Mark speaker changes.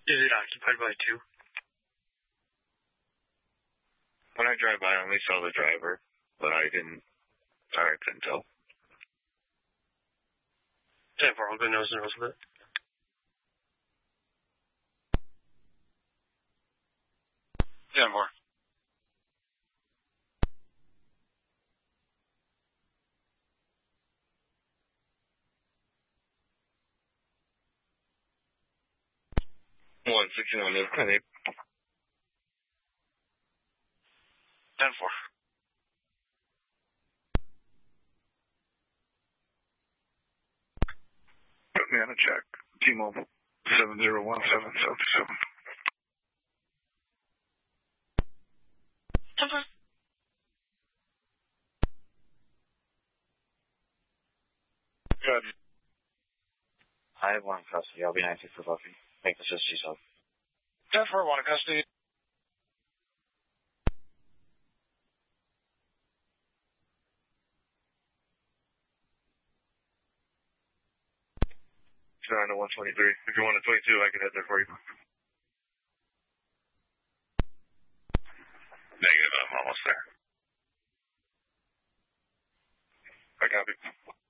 Speaker 1: Is it occupied by two?
Speaker 2: When I drive by, I only saw the driver, but I couldn't tell.
Speaker 1: 10-4, I'll go nose to nose with it.
Speaker 2: Yeah, more. One 61 is clinic. 10-4. Put me on a check. T-Mobile 701777.
Speaker 1: 10-4.
Speaker 2: Good.
Speaker 3: I have one in custody. I'll be 90 for Buffy. Make the assist yourself.
Speaker 2: 10-4, one in custody. Down to 123. If you want a 22, I can head there for you. Negative, I'm almost there. I copy.